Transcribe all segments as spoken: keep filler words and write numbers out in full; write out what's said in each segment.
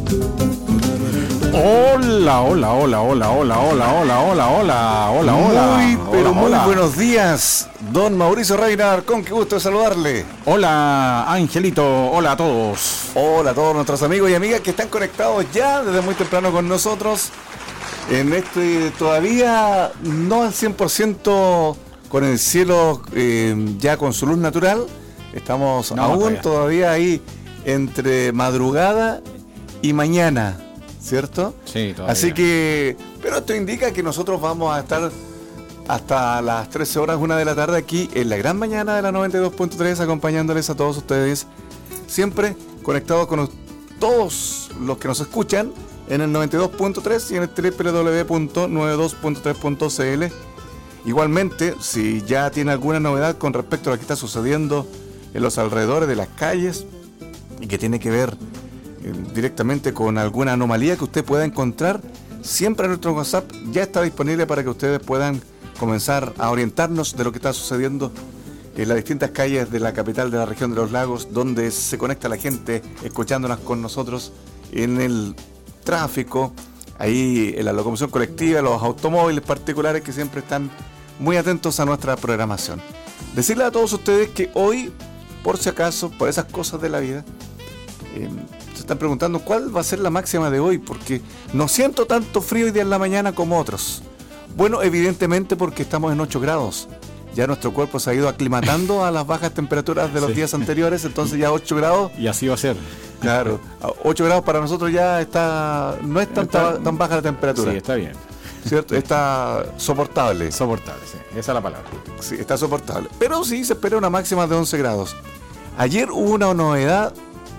Hola, hola, hola, hola, hola, hola, hola, hola, hola, hola, hola. Muy, pero hola, muy hola. buenos días, don Mauricio Reiner, con qué gusto de saludarle. Hola, Angelito, hola a todos. Hola a todos nuestros amigos y amigas que están conectados ya desde muy temprano con nosotros. En este, todavía no al cien por ciento con el cielo eh, ya con su luz natural. Estamos No, aún todavía. todavía ahí entre madrugada y mañana, ¿cierto? Sí, todavía. Así que, pero esto indica que nosotros vamos a estar hasta las trece horas, una de la tarde aquí en la gran mañana de la noventa y dos punto tres, acompañándoles a todos ustedes, siempre conectados con todos los que nos escuchan en el noventa y dos punto tres y en el doble u doble u doble u punto noventa y dos punto tres punto c l. Igualmente, si ya tiene alguna novedad con respecto a lo que está sucediendo en los alrededores de las calles y que tiene que ver eh, directamente con alguna anomalía que usted pueda encontrar, siempre nuestro WhatsApp ya está disponible para que ustedes puedan comenzar a orientarnos de lo que está sucediendo en las distintas calles de la capital de la región de los lagos, donde se conecta la gente escuchándonos con nosotros en el tráfico, ahí en la locomoción colectiva, los automóviles particulares que siempre están muy atentos a nuestra programación. Decirle a todos ustedes que hoy, por si acaso, por esas cosas de la vida, eh, se están preguntando cuál va a ser la máxima de hoy, porque no siento tanto frío hoy día en la mañana como otros. Bueno, evidentemente porque estamos en ocho grados. Ya nuestro cuerpo se ha ido aclimatando a las bajas temperaturas de los Sí. días anteriores, entonces ya ocho grados. Y así va a ser. Claro, ocho grados para nosotros ya está, no es tan, Está- tan baja la temperatura, Sí, está bien. ¿cierto? Está soportable, Soportable, sí. Esa es la palabra. sí, está soportable. Pero sí se espera una máxima de once grados. Ayer hubo una novedad,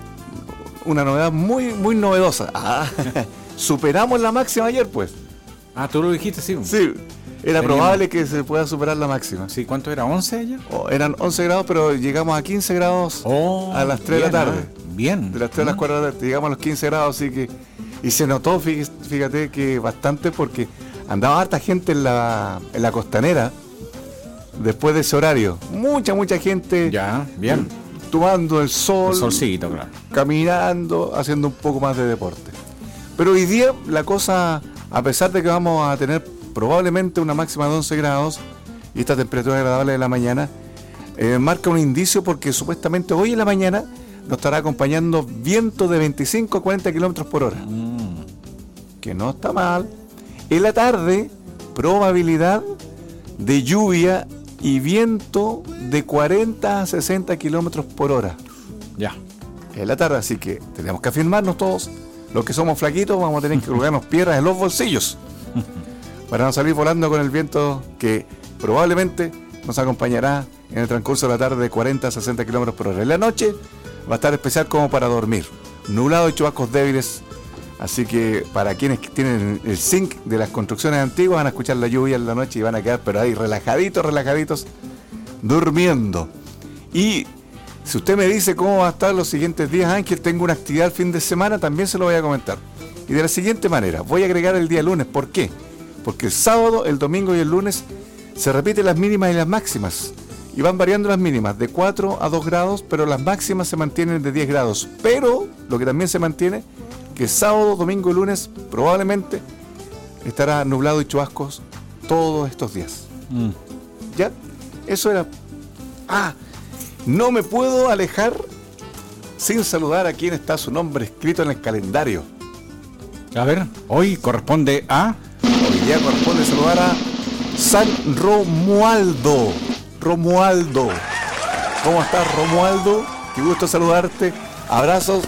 una novedad muy, muy novedosa. Ah, superamos la máxima ayer, pues. Ah, tú lo dijiste, sí. Sí, era Teníamos- probable que se pueda superar la máxima. Sí, ¿cuánto era? ¿once ayer? Oh, eran once grados, pero llegamos a quince grados Oh, a las tres de la bien, tarde. ¿eh? Bien. De las tres a las cuatro de la tarde, llegamos a los quince grados, así que... Y se notó, fí- fíjate que bastante, porque andaba harta gente en la, en la costanera después de ese horario. Mucha, mucha gente Ya, bien. tomando el sol, El solcito, claro. caminando, haciendo un poco más de deporte. Pero hoy día la cosa, a pesar de que vamos a tener probablemente una máxima de once grados y esta temperatura agradable de la mañana, eh, marca un indicio porque supuestamente hoy en la mañana nos estará acompañando viento de veinticinco a cuarenta kilómetros por hora, Mm. que no está mal. En la tarde, probabilidad de lluvia y viento de cuarenta a sesenta kilómetros por hora. Ya. En la tarde, así que tenemos que afirmarnos todos. Los que somos flaquitos vamos a tener que colgarnos piedras en los bolsillos para no salir volando con el viento que probablemente nos acompañará en el transcurso de la tarde de cuarenta a sesenta kilómetros por hora. En la noche va a estar especial como para dormir. Nublado y chubascos débiles. Así que para quienes tienen el zinc de las construcciones antiguas van a escuchar la lluvia en la noche y van a quedar pero ahí relajaditos, relajaditos, durmiendo. Y si usted me dice cómo va a estar los siguientes días, Ángel, tengo una actividad el fin de semana, también se lo voy a comentar. Y de la siguiente manera, voy a agregar el día lunes. ¿Por qué? Porque el sábado, el domingo y el lunes se repiten las mínimas y las máximas. Y van variando las mínimas de cuatro a dos grados, pero las máximas se mantienen de diez grados. Pero lo que también se mantiene, que sábado, domingo y lunes probablemente estará nublado y chubascos todos estos días. Mm. ¿Ya? Eso era... Ah, no me puedo alejar sin saludar a quien está su nombre escrito en el calendario. A ver, hoy corresponde a... Hoy día corresponde saludar a San Romualdo. Romualdo. ¿Cómo estás, Romualdo? Qué gusto saludarte. Abrazos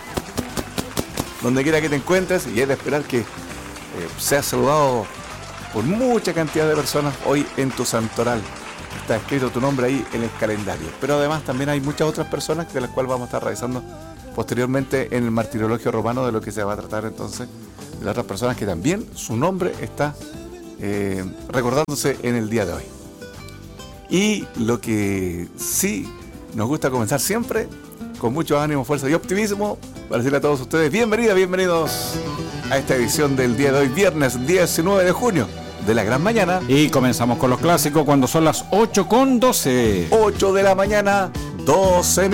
donde quiera que te encuentres y es de esperar que eh, seas saludado por mucha cantidad de personas hoy en tu santoral. Está escrito tu nombre ahí en el calendario. Pero además también hay muchas otras personas de las cuales vamos a estar revisando posteriormente en el martirologio romano, de lo que se va a tratar entonces de las otras personas que también su nombre está eh, recordándose en el día de hoy. Y lo que sí nos gusta comenzar siempre con mucho ánimo, fuerza y optimismo para decirle a todos ustedes bienvenidas, bienvenidos a esta edición del día de hoy, viernes diecinueve de junio de la gran mañana. Y comenzamos con los clásicos cuando son las ocho con doce. ocho de la mañana, doce